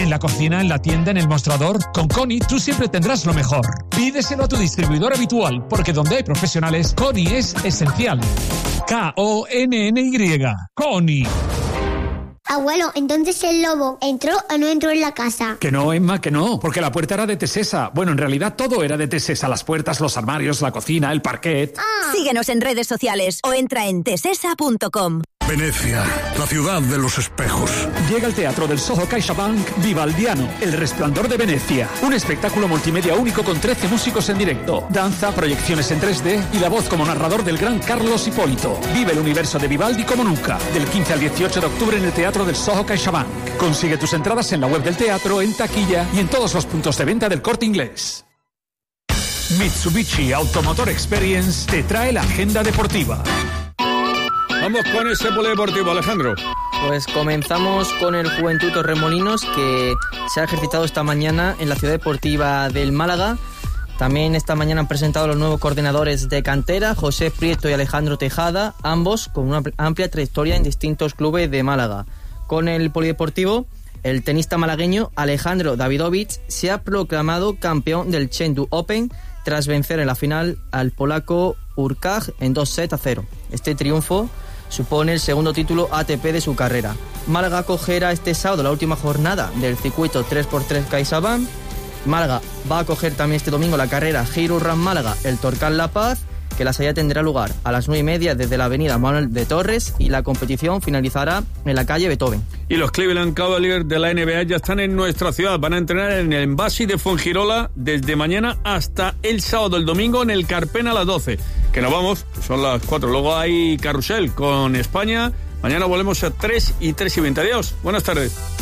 En la cocina, en la tienda, en el mostrador, con Koni tú siempre tendrás lo mejor. Pídeselo a tu distribuidor habitual, porque donde hay profesionales, Koni es esencial. K-O-N-N-Y. Koni. Abuelo, entonces el lobo ¿entró o no entró en la casa? Que no, Emma, que no, porque la puerta era de Tesesa. Bueno, en realidad todo era de Tesesa. Las puertas, los armarios, la cocina, el parquet. Síguenos en redes sociales o entra en tesesa.com. Venecia, la ciudad de los espejos. Llega al Teatro del Soho CaixaBank Vivaldiano, El Resplandor de Venecia. Un espectáculo multimedia único con 13 músicos en directo. Danza, proyecciones en 3D y la voz como narrador del gran Carlos Hipólito. Vive el universo de Vivaldi como nunca. Del 15 al 18 de octubre en el Teatro del Soho CaixaBank. Consigue tus entradas en la web del teatro, en taquilla y en todos los puntos de venta del Corte Inglés. Mitsubishi Automotor Experience te trae la agenda deportiva. Vamos con ese polideportivo, Alejandro. Pues comenzamos con el Juventud Torremolinos, que se ha ejercitado esta mañana en la Ciudad Deportiva del Málaga. También esta mañana han presentado los nuevos coordinadores de cantera, José Prieto y Alejandro Tejada, ambos con una amplia trayectoria en distintos clubes de Málaga. Con el polideportivo, el tenista malagueño Alejandro Davidovich se ha proclamado campeón del Chengdu Open tras vencer en la final al polaco Urkaj en 2-0. Este triunfo supone el segundo título ATP de su carrera. Málaga acogerá este sábado la última jornada del circuito 3x3 CaixaBank. Málaga va a acoger también este domingo la carrera Giro Run Málaga, el Torcal La Paz, que la salida tendrá lugar a las 9:30 desde la avenida Manuel de Torres y la competición finalizará en la calle Beethoven. Y los Cleveland Cavaliers de la NBA ya están en nuestra ciudad. Van a entrenar en el Embassy de Fuengirola desde mañana hasta el sábado, el domingo en el Carpena a las 12. Que nos vamos, son las 4. Luego hay carrusel con España. Mañana volvemos a 3 y 20. Adiós, buenas tardes.